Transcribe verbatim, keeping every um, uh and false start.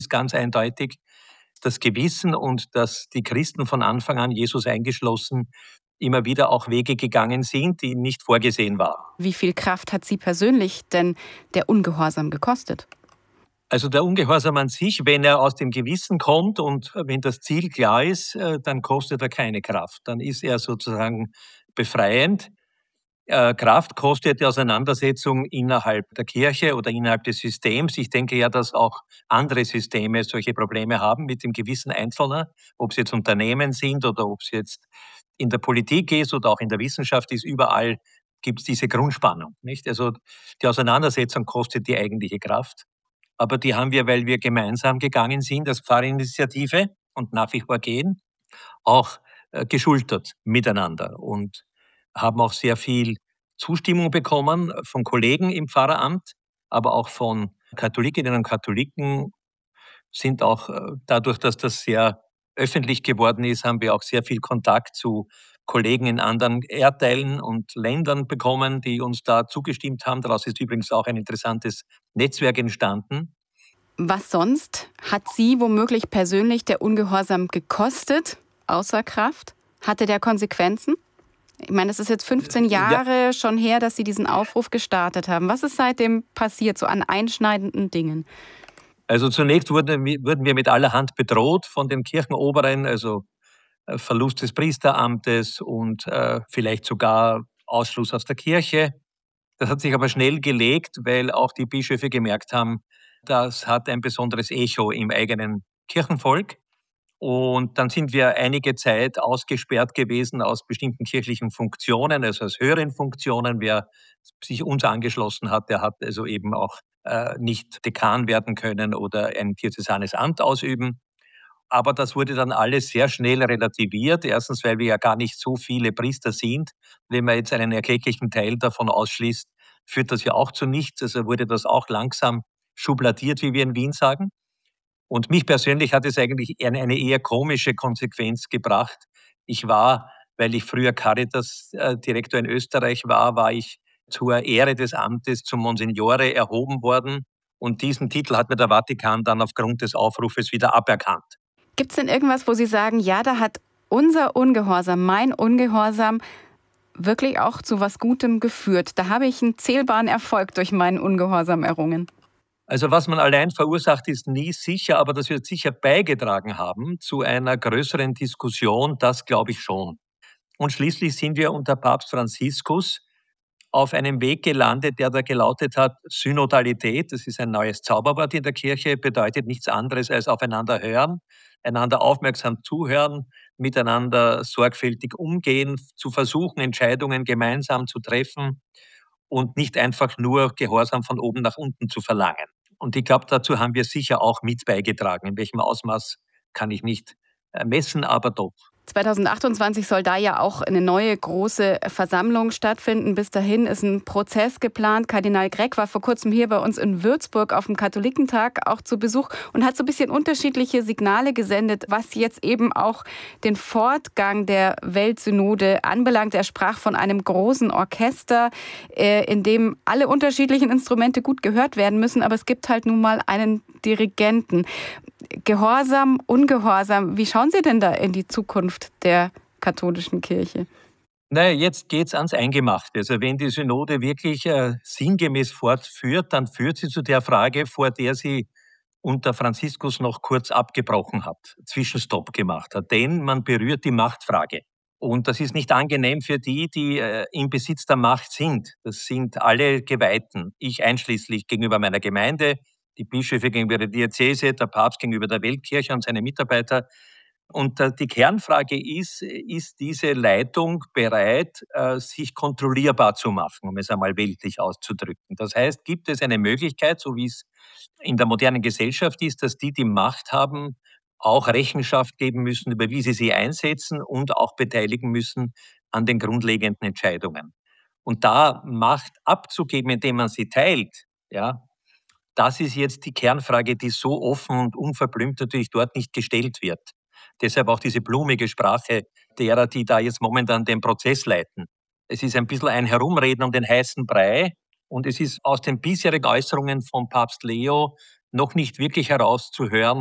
ist ganz eindeutig das Gewissen und dass die Christen von Anfang an, Jesus eingeschlossen, immer wieder auch Wege gegangen sind, die nicht vorgesehen waren. Wie viel Kraft hat Sie persönlich denn der Ungehorsam gekostet? Also der Ungehorsam an sich, wenn er aus dem Gewissen kommt und wenn das Ziel klar ist, dann kostet er keine Kraft. Dann ist er sozusagen befreiend. Äh, Kraft kostet die Auseinandersetzung innerhalb der Kirche oder innerhalb des Systems. Ich denke ja, dass auch andere Systeme solche Probleme haben mit dem Gewissen Einzelner, ob es jetzt Unternehmen sind oder ob es jetzt in der Politik ist oder auch in der Wissenschaft ist. Überall gibt es diese Grundspannung, nicht? Also die Auseinandersetzung kostet die eigentliche Kraft. Aber die haben wir, weil wir gemeinsam gegangen sind, als Pfarrinitiative und nach wie vor gehen, auch äh, geschultert miteinander und haben auch sehr viel Zustimmung bekommen von Kollegen im Pfarreramt, aber auch von Katholikinnen und Katholiken, sind auch äh, dadurch, dass das sehr öffentlich geworden ist, haben wir auch sehr viel Kontakt zu Kollegen in anderen Erdteilen und Ländern bekommen, die uns da zugestimmt haben. Daraus ist übrigens auch ein interessantes Netzwerk entstanden. Was sonst hat Sie womöglich persönlich der Ungehorsam gekostet, außer Kraft? Hatte der Konsequenzen? Ich meine, es ist jetzt fünfzehn Jahre ja. schon her, dass Sie diesen Aufruf gestartet haben. Was ist seitdem passiert, so an einschneidenden Dingen? Also zunächst wurden, wurden wir mit allerhand bedroht von den Kirchenoberen, also Verlust des Priesteramtes und äh, vielleicht sogar Ausschluss aus der Kirche. Das hat sich aber schnell gelegt, weil auch die Bischöfe gemerkt haben, das hat ein besonderes Echo im eigenen Kirchenvolk. Und dann sind wir einige Zeit ausgesperrt gewesen aus bestimmten kirchlichen Funktionen, also aus höheren Funktionen. Wer sich uns angeschlossen hat, der hat also eben auch äh, nicht Dekan werden können oder ein diözesanes Amt ausüben. Aber das wurde dann alles sehr schnell relativiert. Erstens, weil wir ja gar nicht so viele Priester sind. Wenn man jetzt einen erklecklichen Teil davon ausschließt, führt das ja auch zu nichts. Also wurde das auch langsam schubladiert, wie wir in Wien sagen. Und mich persönlich hat es eigentlich eine eher komische Konsequenz gebracht. Ich war, weil ich früher Caritas-Direktor in Österreich war, war ich zur Ehre des Amtes zum Monsignore erhoben worden. Und diesen Titel hat mir der Vatikan dann aufgrund des Aufrufes wieder aberkannt. Gibt es denn irgendwas, wo Sie sagen, ja, da hat unser Ungehorsam, mein Ungehorsam wirklich auch zu was Gutem geführt? Da habe ich einen zählbaren Erfolg durch meinen Ungehorsam errungen. Also was man allein verursacht, ist nie sicher, aber das wird sicher beigetragen haben zu einer größeren Diskussion, das glaube ich schon. Und schließlich sind wir unter Papst Franziskus auf einem Weg gelandet, der da gelautet hat, Synodalität, das ist ein neues Zauberwort in der Kirche, bedeutet nichts anderes als aufeinander hören, einander aufmerksam zuhören, miteinander sorgfältig umgehen, zu versuchen, Entscheidungen gemeinsam zu treffen und nicht einfach nur Gehorsam von oben nach unten zu verlangen. Und ich glaube, dazu haben wir sicher auch mit beigetragen. In welchem Ausmaß kann ich nicht messen, aber doch. zweitausendachtundzwanzig soll da ja auch eine neue große Versammlung stattfinden. Bis dahin ist ein Prozess geplant. Kardinal Gregg war vor kurzem hier bei uns in Würzburg auf dem Katholikentag auch zu Besuch und hat so ein bisschen unterschiedliche Signale gesendet, was jetzt eben auch den Fortgang der Weltsynode anbelangt. Er sprach von einem großen Orchester, in dem alle unterschiedlichen Instrumente gut gehört werden müssen, aber es gibt halt nun mal einen Dirigenten. Gehorsam, Ungehorsam, wie schauen Sie denn da in die Zukunft der katholischen Kirche? Naja, jetzt geht es ans Eingemachte. Also wenn die Synode wirklich äh, sinngemäß fortführt, dann führt sie zu der Frage, vor der sie unter Franziskus noch kurz abgebrochen hat, Zwischenstopp gemacht hat. Denn man berührt die Machtfrage. Und das ist nicht angenehm für die, die äh, im Besitz der Macht sind. Das sind alle Geweihten, ich einschließlich gegenüber meiner Gemeinde, die Bischöfe gegenüber der Diözese, der Papst gegenüber der Weltkirche und seine Mitarbeiter. Und äh, die Kernfrage ist, ist diese Leitung bereit, äh, sich kontrollierbar zu machen, um es einmal weltlich auszudrücken? Das heißt, gibt es eine Möglichkeit, so wie es in der modernen Gesellschaft ist, dass die, die Macht haben, auch Rechenschaft geben müssen, über wie sie sie einsetzen und auch beteiligen müssen an den grundlegenden Entscheidungen. Und da Macht abzugeben, indem man sie teilt, ja, das ist jetzt die Kernfrage, die so offen und unverblümt natürlich dort nicht gestellt wird. Deshalb auch diese blumige Sprache derer, die da jetzt momentan den Prozess leiten. Es ist ein bisschen ein Herumreden um den heißen Brei und es ist aus den bisherigen Äußerungen von Papst Leo noch nicht wirklich herauszuhören,